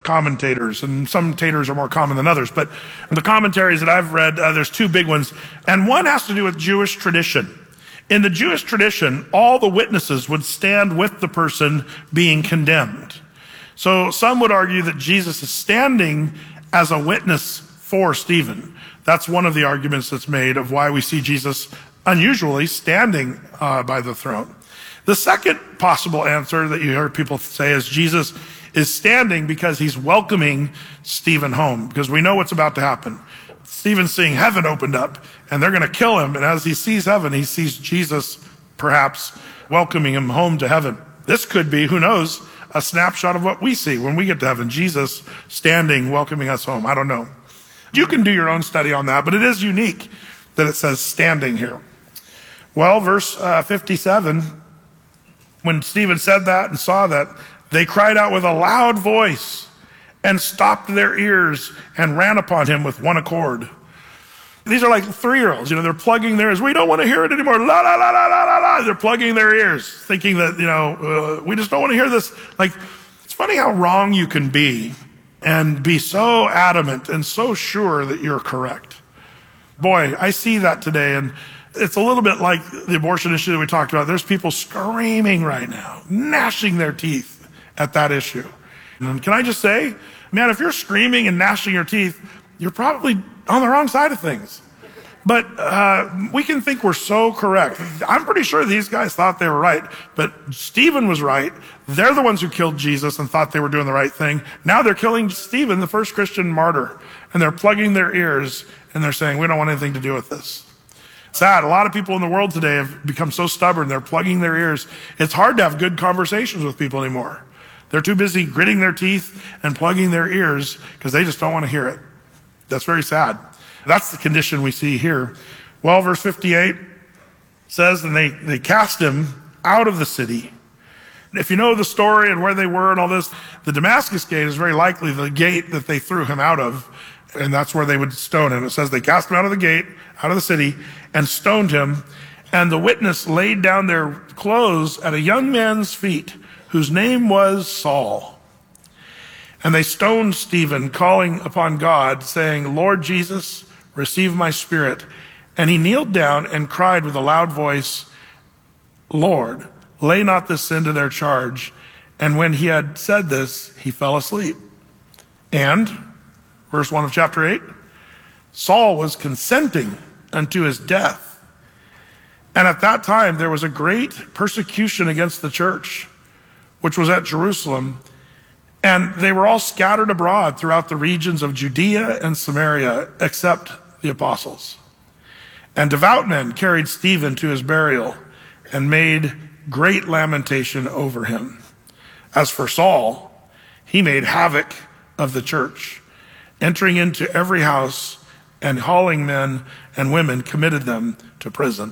commentators, and some taters are more common than others. But the commentaries that I've read, there's two big ones. And one has to do with Jewish tradition. In the Jewish tradition, all the witnesses would stand with the person being condemned. So some would argue that Jesus is standing as a witness for Stephen. That's one of the arguments that's made of why we see Jesus unusually standing by the throne. The second possible answer that you hear people say is Jesus is standing because he's welcoming Stephen home, because we know what's about to happen. Stephen's seeing heaven opened up, and they're going to kill him. And as he sees heaven, he sees Jesus perhaps welcoming him home to heaven. This could be, who knows, a snapshot of what we see when we get to heaven. Jesus standing, welcoming us home. I don't know. You can do your own study on that, but it is unique that it says standing here. Well, verse 57, when Stephen said that and saw that, they cried out with a loud voice and stopped their ears and ran upon him with one accord. These are like 3-year-olds, they're plugging their ears. We don't want to hear it anymore. La, la, la, la, la, la, la. They're plugging their ears, thinking that, we just don't want to hear this. Like, it's funny how wrong you can be and be so adamant and so sure that you're correct. Boy, I see that today, and it's a little bit like the abortion issue that we talked about. There's people screaming right now, gnashing their teeth at that issue. And can I just say, man, if you're screaming and gnashing your teeth, you're probably on the wrong side of things. But we can think we're so correct. I'm pretty sure these guys thought they were right, but Stephen was right. They're the ones who killed Jesus and thought they were doing the right thing. Now they're killing Stephen, the first Christian martyr, and they're plugging their ears, and they're saying, we don't want anything to do with this. Sad. A lot of people in the world today have become so stubborn. They're plugging their ears. It's hard to have good conversations with people anymore. They're too busy gritting their teeth and plugging their ears because they just don't want to hear it. That's very sad. That's the condition we see here. Well, verse 58 says, and they cast him out of the city. If you know the story and where they were and all this, the Damascus gate is very likely the gate that they threw him out of, and that's where they would stone him. It says they cast him out of the gate, out of the city, and stoned him. And the witness laid down their clothes at a young man's feet, whose name was Saul. And they stoned Stephen, calling upon God, saying, Lord Jesus, receive my spirit. And he kneeled down and cried with a loud voice, Lord, lay not this sin to their charge. And when he had said this, he fell asleep. And, verse 1 of chapter 8, Saul was consenting unto his death. And at that time there was a great persecution against the church, which was at Jerusalem. And they were all scattered abroad throughout the regions of Judea and Samaria, except the apostles. And devout men carried Stephen to his burial and made great lamentation over him. As for Saul, he made havoc of the church, entering into every house and hauling men and women, committed them to prison.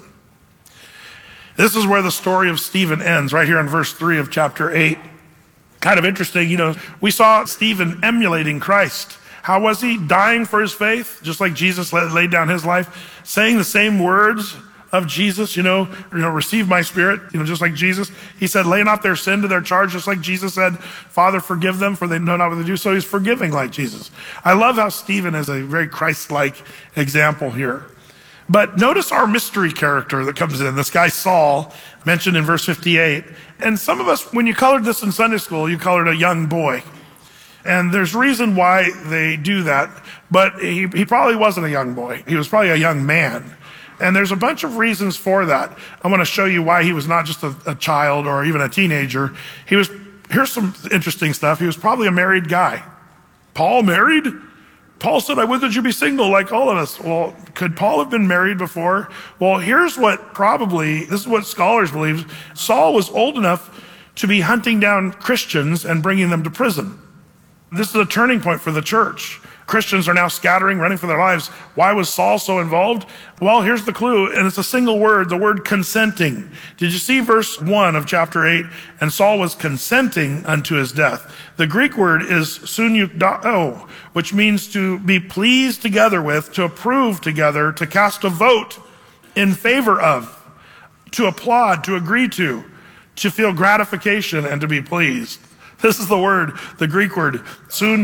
This is where the story of Stephen ends, right here in verse 3 of chapter 8. Kind of interesting, we saw Stephen emulating Christ. How was he? Dying for his faith, just like Jesus laid down his life, saying the same words of Jesus, receive my spirit, just like Jesus. He said, lay not their sin to their charge, just like Jesus said, Father, forgive them, for they know not what they do. So he's forgiving like Jesus. I love how Stephen is a very Christ-like example here. But notice our mystery character that comes in, this guy Saul, mentioned in verse 58. And some of us, when you colored this in Sunday school, you colored a young boy. And there's reason why they do that, but he probably wasn't a young boy. He was probably a young man. And there's a bunch of reasons for that. I want to show you why he was not just a child or even a teenager. Here's some interesting stuff. He was probably a married guy. Paul married? Paul said, I would that you be single like all of us. Well, could Paul have been married before? Well, this is what scholars believe. Saul was old enough to be hunting down Christians and bringing them to prison. This is a turning point for the church. Christians are now scattering, running for their lives. Why was Saul so involved? Well, here's the clue, and it's a single word, the word consenting. Did you see verse 1 of chapter 8? And Saul was consenting unto his death. The Greek word is sunukdao, which means to be pleased together with, to approve together, to cast a vote in favor of, to applaud, to agree to feel gratification and to be pleased. This is the word, the Greek word,